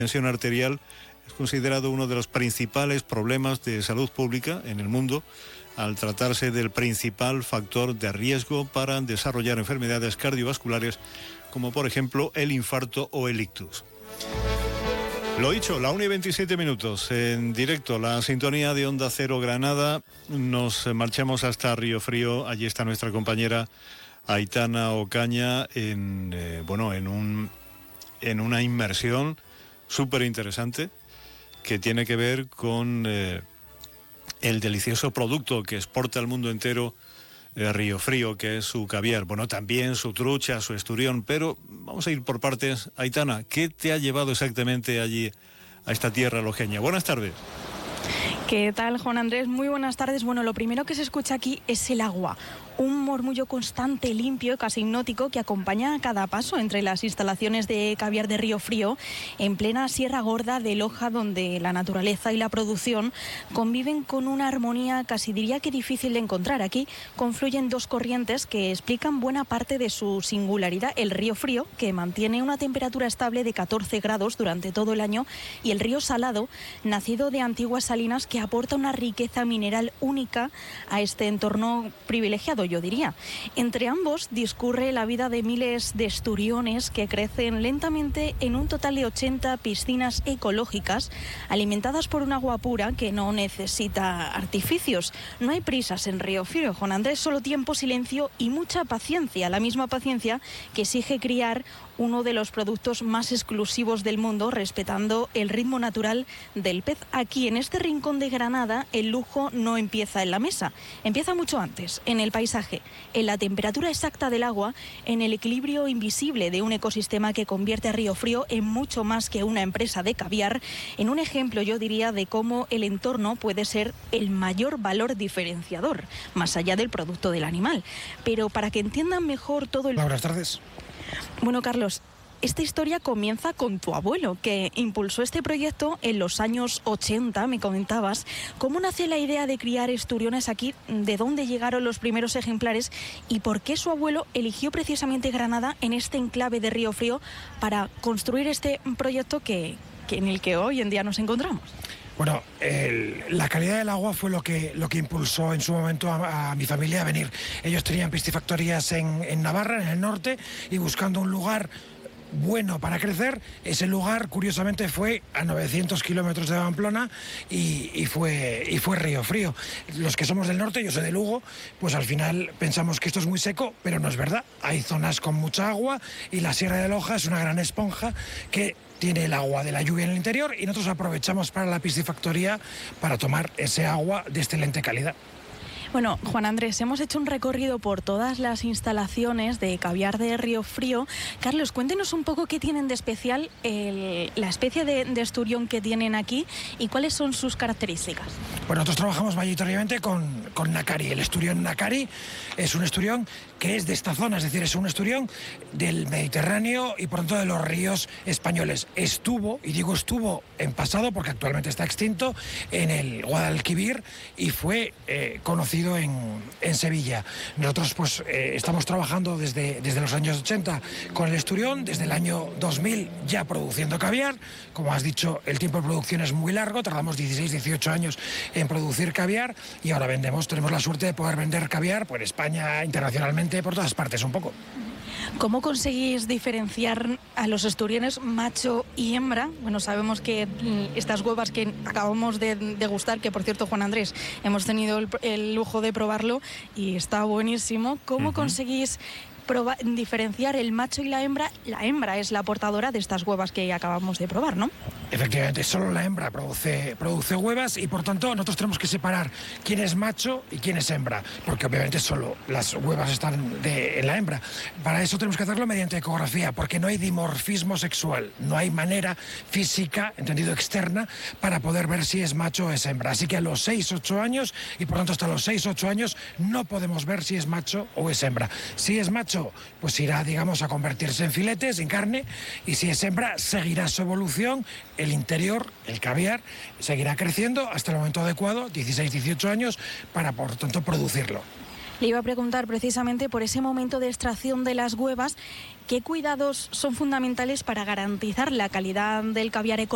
Tensión arterial es considerado uno de los principales problemas de salud pública en el mundo, al tratarse del principal factor de riesgo para desarrollar enfermedades cardiovasculares, como por ejemplo el infarto o el ictus. Lo dicho, la 1:27, en directo, la sintonía de Onda Cero Granada. Nos marchamos hasta Río Frío. Allí está nuestra compañera Aitana Ocaña en una inmersión súper interesante que tiene que ver con el delicioso producto que exporta al mundo entero Río Frío, que es su caviar. Bueno, también su trucha, su esturión, pero vamos a ir por partes. Aitana, ¿qué te ha llevado exactamente allí, a esta tierra lojeña? Buenas tardes. ¿Qué tal, Juan Andrés? Muy buenas tardes. Bueno, lo primero que se escucha aquí es el agua. Un murmullo constante, limpio, casi hipnótico, que acompaña a cada paso entre las instalaciones de caviar de Río Frío, en plena Sierra Gorda de Loja, donde la naturaleza y la producción conviven con una armonía casi diría que difícil de encontrar. Aquí confluyen dos corrientes que explican buena parte de su singularidad. El Río Frío, que mantiene una temperatura estable de 14 grados durante todo el año, y el Río Salado, nacido de antiguas salinas, que aporta una riqueza mineral única a este entorno privilegiado, yo diría. Entre ambos discurre la vida de miles de esturiones que crecen lentamente en un total de 80 piscinas ecológicas alimentadas por un agua pura que no necesita artificios. No hay prisas en Río Frío, Juan Andrés, solo tiempo, silencio y mucha paciencia, la misma paciencia que exige criar uno de los productos más exclusivos del mundo, respetando el ritmo natural del pez. Aquí, en este rincón de Granada, el lujo no empieza en la mesa, empieza mucho antes, en el paisaje, en la temperatura exacta del agua, en el equilibrio invisible de un ecosistema que convierte a Río Frío en mucho más que una empresa de caviar, en un ejemplo, yo diría, de cómo el entorno puede ser el mayor valor diferenciador, más allá del producto del animal. Pero para que entiendan mejor todo el... Buenas tardes. Bueno, Carlos, esta historia comienza con tu abuelo, que impulsó este proyecto en los años 80, me comentabas. ¿Cómo nace la idea de criar esturiones aquí? ¿De dónde llegaron los primeros ejemplares? ¿Y por qué su abuelo eligió precisamente Granada, en este enclave de Río Frío, para construir este proyecto en el que hoy en día nos encontramos? Bueno, la calidad del agua fue lo que impulsó en su momento a mi familia a venir. Ellos tenían piscifactorías en Navarra, en el norte, y buscando un lugar bueno para crecer, ese lugar curiosamente fue a 900 kilómetros de Pamplona y fue Río Frío. Los que somos del norte, yo soy de Lugo, pues al final pensamos que esto es muy seco, pero no es verdad. Hay zonas con mucha agua y la Sierra de Loja es una gran esponja que tiene el agua de la lluvia en el interior, y nosotros aprovechamos para la piscifactoría para tomar ese agua de excelente calidad. Bueno, Juan Andrés, hemos hecho un recorrido por todas las instalaciones de caviar de Río Frío. Carlos, cuéntenos un poco qué tienen de especial la especie de esturión que tienen aquí y cuáles son sus características. Bueno, nosotros trabajamos mayoritariamente con Nakari. El esturión Nakari es un esturión que es de esta zona, es decir, es un esturión del Mediterráneo y por tanto de los ríos españoles. Estuvo, y digo estuvo en pasado porque actualmente está extinto, en el Guadalquivir y fue conocido en Sevilla. Nosotros pues estamos trabajando desde los años 80 con el esturión, desde el año 2000 ya produciendo caviar. Como has dicho, el tiempo de producción es muy largo, tardamos 16-18 años en producir caviar y ahora tenemos la suerte de poder vender caviar por España, internacionalmente, por todas partes un poco. ¿Cómo conseguís diferenciar a los esturiones macho y hembra? Bueno, sabemos que estas huevas que acabamos de degustar, que por cierto, Juan Andrés, hemos tenido el lujo de probarlo y está buenísimo. ¿Cómo conseguís diferenciar el macho y la hembra? La hembra es la portadora de estas huevas que acabamos de probar, ¿no? Efectivamente, solo la hembra produce huevas y por tanto nosotros tenemos que separar quién es macho y quién es hembra, porque obviamente solo las huevas están en la hembra. Para eso tenemos que hacerlo mediante ecografía, porque no hay dimorfismo sexual, no hay manera física, entendido externa, para poder ver si es macho o es hembra. Así que a los 6-8 años, y por tanto hasta los 6-8 años, no podemos ver si es macho o es hembra. Si es macho, pues irá, digamos, a convertirse en filetes, en carne, y si es hembra, seguirá su evolución. El interior, el caviar, seguirá creciendo hasta el momento adecuado, 16-18 años, para por tanto producirlo. Le iba a preguntar precisamente por ese momento de extracción de las huevas, ¿qué cuidados son fundamentales para garantizar la calidad del caviar ecológico